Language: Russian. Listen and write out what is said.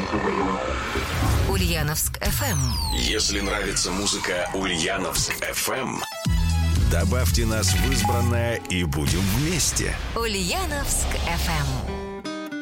Ульяновск FM. Если нравится музыка Ульяновск FM, добавьте нас в избранное и будем вместе. Ульяновск FM.